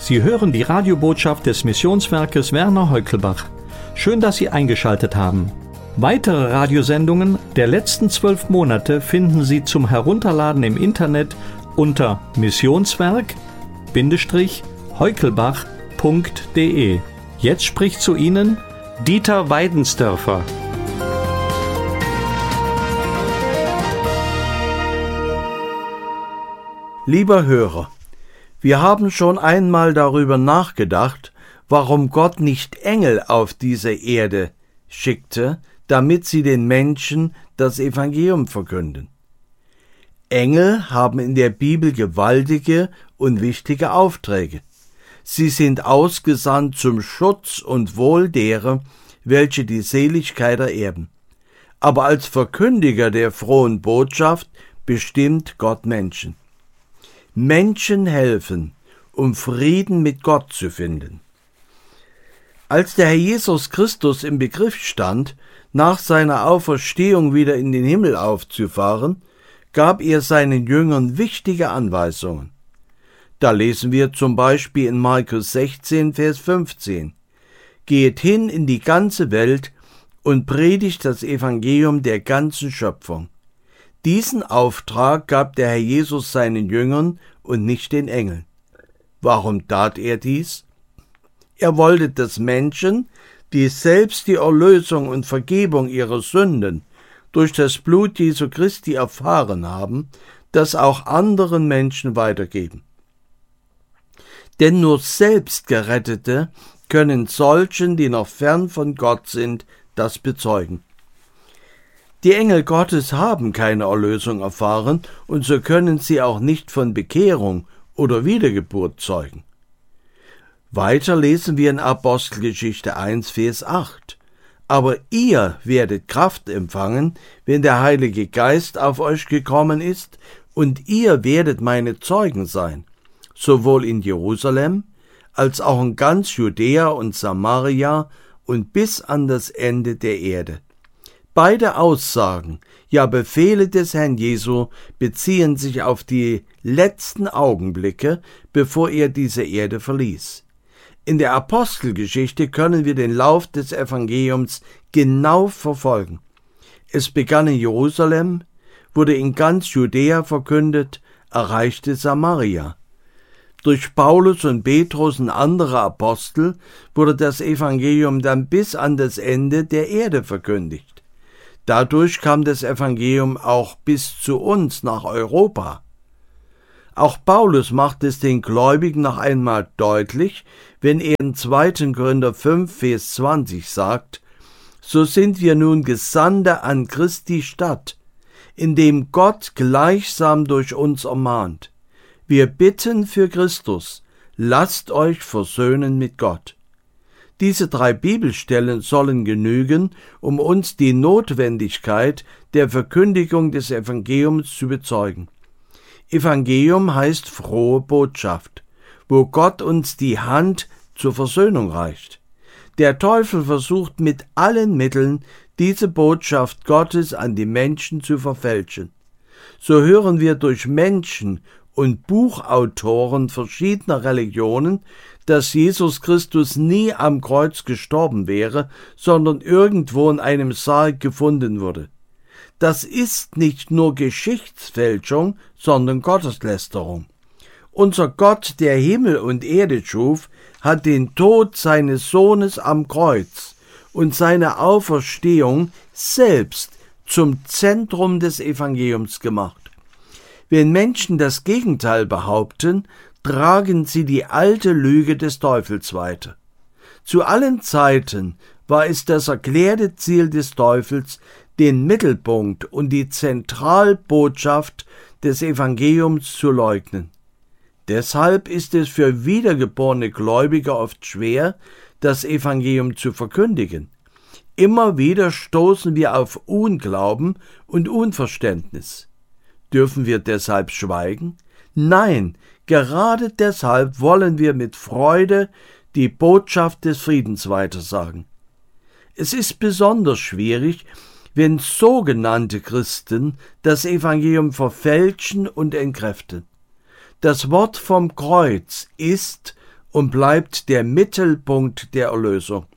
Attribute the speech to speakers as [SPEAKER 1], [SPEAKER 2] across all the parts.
[SPEAKER 1] Sie hören die Radiobotschaft des Missionswerkes Werner Heukelbach. Schön, dass Sie eingeschaltet haben. Weitere Radiosendungen der letzten 12 Monate finden Sie zum Herunterladen im Internet unter missionswerk-heukelbach.de. Jetzt spricht zu Ihnen Dieter Weidensdörfer.
[SPEAKER 2] Lieber Hörer, wir haben schon einmal darüber nachgedacht, warum Gott nicht Engel auf diese Erde schickte, damit sie den Menschen das Evangelium verkünden. Engel haben in der Bibel gewaltige und wichtige Aufträge. Sie sind ausgesandt zum Schutz und Wohl derer, welche die Seligkeit ererben. Aber als Verkündiger der frohen Botschaft bestimmt Gott Menschen. Menschen helfen, um Frieden mit Gott zu finden. Als der Herr Jesus Christus im Begriff stand, nach seiner Auferstehung wieder in den Himmel aufzufahren, gab er seinen Jüngern wichtige Anweisungen. Da lesen wir zum Beispiel in Markus 16, Vers 15: Geht hin in die ganze Welt und predigt das Evangelium der ganzen Schöpfung. Diesen Auftrag gab der Herr Jesus seinen Jüngern und nicht den Engeln. Warum tat er dies? Er wollte, dass Menschen, die selbst die Erlösung und Vergebung ihrer Sünden durch das Blut Jesu Christi erfahren haben, das auch anderen Menschen weitergeben. Denn nur Selbstgerettete können solchen, die noch fern von Gott sind, das bezeugen. Die Engel Gottes haben keine Erlösung erfahren und so können sie auch nicht von Bekehrung oder Wiedergeburt zeugen. Weiter lesen wir in Apostelgeschichte 1, Vers 8. Aber ihr werdet Kraft empfangen, wenn der Heilige Geist auf euch gekommen ist, und ihr werdet meine Zeugen sein, sowohl in Jerusalem als auch in ganz Judäa und Samaria und bis an das Ende der Erde. Beide Aussagen, ja Befehle des Herrn Jesu, beziehen sich auf die letzten Augenblicke, bevor er diese Erde verließ. In der Apostelgeschichte können wir den Lauf des Evangeliums genau verfolgen. Es begann in Jerusalem, wurde in ganz Judäa verkündet, erreichte Samaria. Durch Paulus und Petrus und andere Apostel wurde das Evangelium dann bis an das Ende der Erde verkündigt. Dadurch kam das Evangelium auch bis zu uns nach Europa. Auch Paulus macht es den Gläubigen noch einmal deutlich, wenn er in 2. Korinther 5, Vers 20 sagt: So sind wir nun Gesandte an Christi Stadt, indem Gott gleichsam durch uns ermahnt. Wir bitten für Christus, lasst euch versöhnen mit Gott. Diese 3 Bibelstellen sollen genügen, um uns die Notwendigkeit der Verkündigung des Evangeliums zu bezeugen. Evangelium heißt frohe Botschaft, wo Gott uns die Hand zur Versöhnung reicht. Der Teufel versucht mit allen Mitteln, diese Botschaft Gottes an die Menschen zu verfälschen. So hören wir durch Menschen und Buchautoren verschiedener Religionen, dass Jesus Christus nie am Kreuz gestorben wäre, sondern irgendwo in einem Sarg gefunden wurde. Das ist nicht nur Geschichtsfälschung, sondern Gotteslästerung. Unser Gott, der Himmel und Erde schuf, hat den Tod seines Sohnes am Kreuz und seine Auferstehung selbst zum Zentrum des Evangeliums gemacht. Wenn Menschen das Gegenteil behaupten, tragen sie die alte Lüge des Teufels weiter. Zu allen Zeiten war es das erklärte Ziel des Teufels, den Mittelpunkt und die Zentralbotschaft des Evangeliums zu leugnen. Deshalb ist es für wiedergeborene Gläubige oft schwer, das Evangelium zu verkündigen. Immer wieder stoßen wir auf Unglauben und Unverständnis. Dürfen wir deshalb schweigen? Nein, gerade deshalb wollen wir mit Freude die Botschaft des Friedens weitersagen. Es ist besonders schwierig, wenn sogenannte Christen das Evangelium verfälschen und entkräften. Das Wort vom Kreuz ist und bleibt der Mittelpunkt der Erlösung.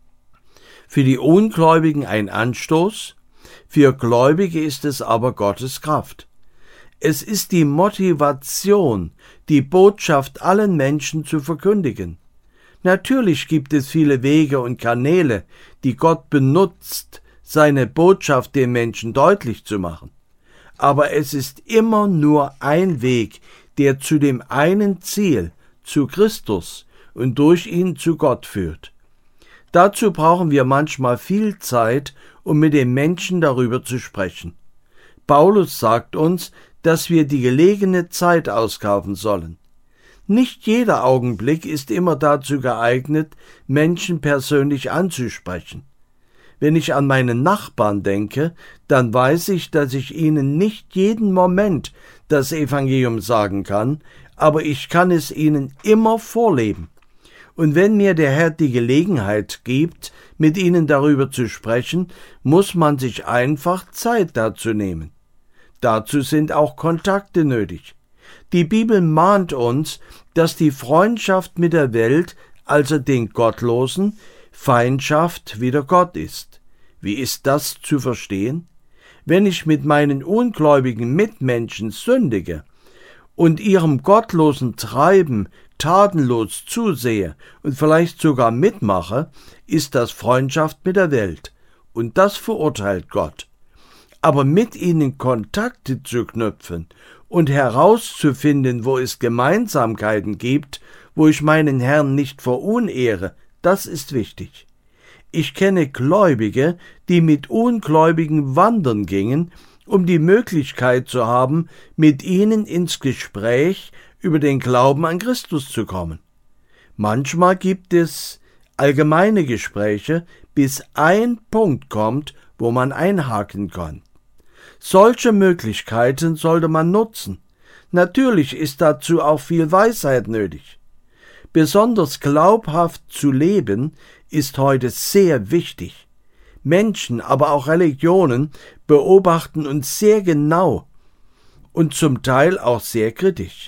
[SPEAKER 2] Für die Ungläubigen ein Anstoß, für Gläubige ist es aber Gottes Kraft. Es ist die Motivation, die Botschaft allen Menschen zu verkündigen. Natürlich gibt es viele Wege und Kanäle, die Gott benutzt, seine Botschaft den Menschen deutlich zu machen. Aber es ist immer nur ein Weg, der zu dem einen Ziel, zu Christus und durch ihn zu Gott führt. Dazu brauchen wir manchmal viel Zeit, um mit den Menschen darüber zu sprechen. Paulus sagt uns, dass wir die gelegene Zeit auskaufen sollen. Nicht jeder Augenblick ist immer dazu geeignet, Menschen persönlich anzusprechen. Wenn ich an meine Nachbarn denke, dann weiß ich, dass ich ihnen nicht jeden Moment das Evangelium sagen kann, aber ich kann es ihnen immer vorleben. Und wenn mir der Herr die Gelegenheit gibt, mit ihnen darüber zu sprechen, muss man sich einfach Zeit dazu nehmen. Dazu sind auch Kontakte nötig. Die Bibel mahnt uns, dass die Freundschaft mit der Welt, also den Gottlosen, Feindschaft wider Gott ist. Wie ist das zu verstehen? Wenn ich mit meinen ungläubigen Mitmenschen sündige und ihrem gottlosen Treiben tatenlos zusehe und vielleicht sogar mitmache, ist das Freundschaft mit der Welt, und das verurteilt Gott. Aber mit ihnen Kontakte zu knüpfen und herauszufinden, wo es Gemeinsamkeiten gibt, wo ich meinen Herrn nicht verunehre, das ist wichtig. Ich kenne Gläubige, die mit Ungläubigen wandern gingen, um die Möglichkeit zu haben, mit ihnen ins Gespräch über den Glauben an Christus zu kommen. Manchmal gibt es allgemeine Gespräche, bis ein Punkt kommt, wo man einhaken kann. Solche Möglichkeiten sollte man nutzen. Natürlich ist dazu auch viel Weisheit nötig. Besonders glaubhaft zu leben ist heute sehr wichtig. Menschen, aber auch Religionen beobachten uns sehr genau und zum Teil auch sehr kritisch.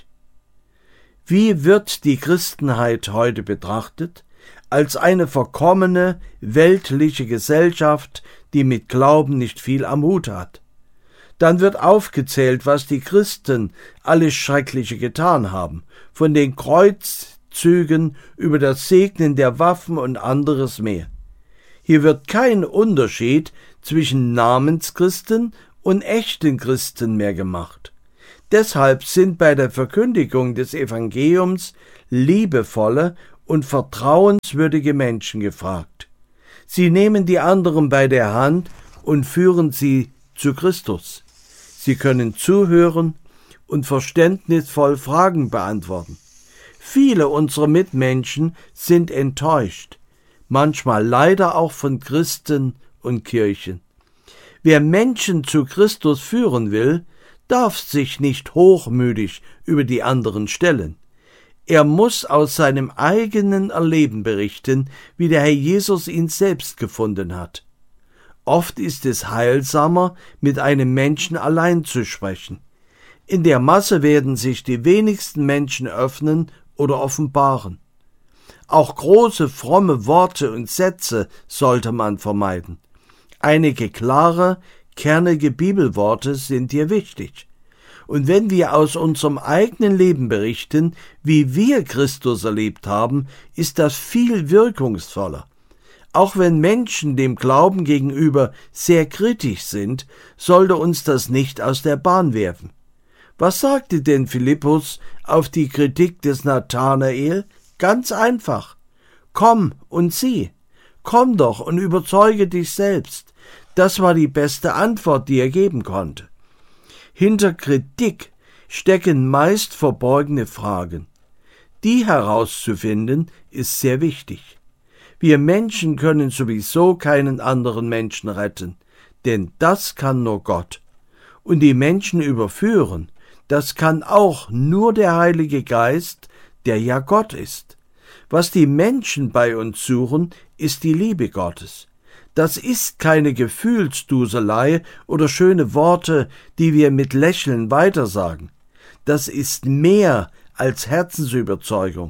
[SPEAKER 2] Wie wird die Christenheit heute betrachtet? Als eine verkommene, weltliche Gesellschaft, die mit Glauben nicht viel am Hut hat. Dann wird aufgezählt, was die Christen alles Schreckliche getan haben, von den Kreuzzügen über das Segnen der Waffen und anderes mehr. Hier wird kein Unterschied zwischen Namenschristen und echten Christen mehr gemacht. Deshalb sind bei der Verkündigung des Evangeliums liebevolle und vertrauenswürdige Menschen gefragt. Sie nehmen die anderen bei der Hand und führen sie zu Christus. Sie können zuhören und verständnisvoll Fragen beantworten. Viele unserer Mitmenschen sind enttäuscht, manchmal leider auch von Christen und Kirchen. Wer Menschen zu Christus führen will, darf sich nicht hochmütig über die anderen stellen. Er muss aus seinem eigenen Erleben berichten, wie der Herr Jesus ihn selbst gefunden hat. Oft ist es heilsamer, mit einem Menschen allein zu sprechen. In der Masse werden sich die wenigsten Menschen öffnen oder offenbaren. Auch große, fromme Worte und Sätze sollte man vermeiden. Einige klare, kernige Bibelworte sind hier wichtig. Und wenn wir aus unserem eigenen Leben berichten, wie wir Christus erlebt haben, ist das viel wirkungsvoller. Auch wenn Menschen dem Glauben gegenüber sehr kritisch sind, sollte uns das nicht aus der Bahn werfen. Was sagte denn Philippus auf die Kritik des Nathanael? Ganz einfach. Komm und sieh. Komm doch und überzeuge dich selbst. Das war die beste Antwort, die er geben konnte. Hinter Kritik stecken meist verborgene Fragen. Die herauszufinden, ist sehr wichtig. Wir Menschen können sowieso keinen anderen Menschen retten, denn das kann nur Gott. Und die Menschen überführen, das kann auch nur der Heilige Geist, der ja Gott ist. Was die Menschen bei uns suchen, ist die Liebe Gottes. Das ist keine Gefühlsduselei oder schöne Worte, die wir mit Lächeln weitersagen. Das ist mehr als Herzensüberzeugung.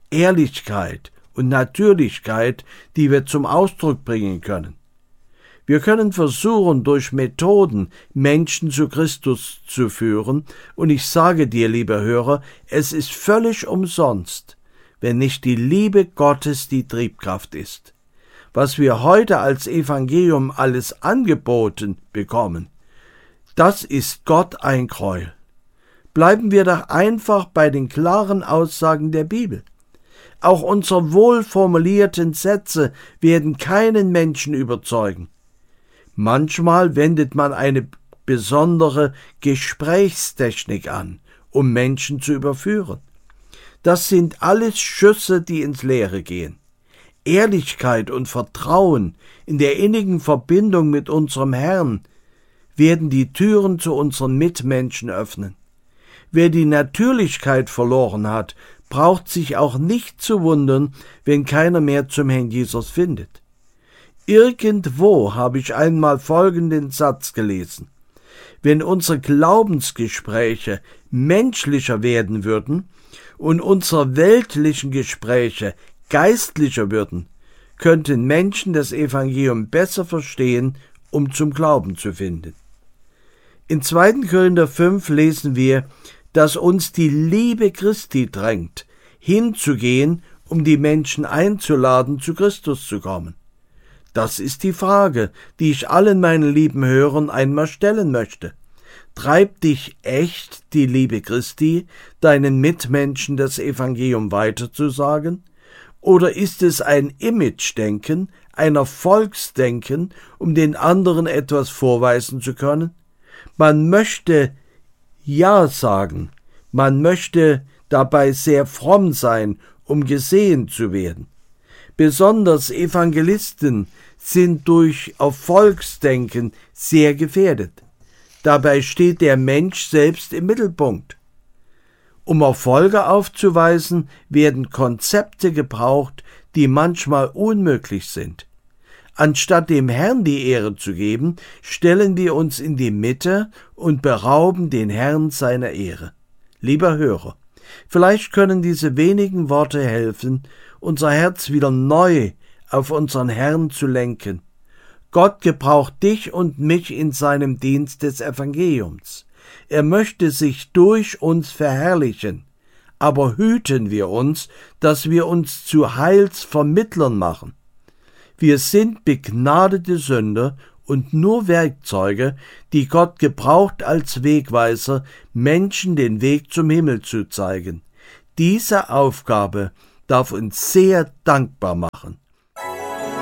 [SPEAKER 2] Ehrlichkeit und Natürlichkeit, die wir zum Ausdruck bringen können. Wir können versuchen, durch Methoden Menschen zu Christus zu führen, und ich sage dir, lieber Hörer, es ist völlig umsonst, wenn nicht die Liebe Gottes die Triebkraft ist. Was wir heute als Evangelium alles angeboten bekommen, das ist Gott ein Gräuel. Bleiben wir doch einfach bei den klaren Aussagen der Bibel. Auch unsere wohlformulierten Sätze werden keinen Menschen überzeugen. Manchmal wendet man eine besondere Gesprächstechnik an, um Menschen zu überführen. Das sind alles Schüsse, die ins Leere gehen. Ehrlichkeit und Vertrauen in der innigen Verbindung mit unserem Herrn werden die Türen zu unseren Mitmenschen öffnen. Wer die Natürlichkeit verloren hat, braucht sich auch nicht zu wundern, wenn keiner mehr zum Herrn Jesus findet. Irgendwo habe ich einmal folgenden Satz gelesen: Wenn unsere Glaubensgespräche menschlicher werden würden und unsere weltlichen Gespräche geistlicher würden, könnten Menschen das Evangelium besser verstehen, um zum Glauben zu finden. In 2. Korinther 5 lesen wir, dass uns die Liebe Christi drängt, hinzugehen, um die Menschen einzuladen, zu Christus zu kommen. Das ist die Frage, die ich allen meinen lieben Hörern einmal stellen möchte. Treibt dich echt die Liebe Christi, deinen Mitmenschen das Evangelium weiterzusagen? Oder ist es ein Image-Denken, ein Erfolgsdenken, um den anderen etwas vorweisen zu können? Man möchte Ja sagen, man möchte dabei sehr fromm sein, um gesehen zu werden. Besonders Evangelisten sind durch Erfolgsdenken sehr gefährdet. Dabei steht der Mensch selbst im Mittelpunkt. Um Erfolge aufzuweisen, werden Konzepte gebraucht, die manchmal unmöglich sind. Anstatt dem Herrn die Ehre zu geben, stellen wir uns in die Mitte und berauben den Herrn seiner Ehre. Lieber Hörer, vielleicht können diese wenigen Worte helfen, unser Herz wieder neu auf unseren Herrn zu lenken. Gott gebraucht dich und mich in seinem Dienst des Evangeliums. Er möchte sich durch uns verherrlichen, aber hüten wir uns, dass wir uns zu Heilsvermittlern machen. Wir sind begnadete Sünder und nur Werkzeuge, die Gott gebraucht als Wegweiser, Menschen den Weg zum Himmel zu zeigen. Diese Aufgabe darf uns sehr dankbar machen.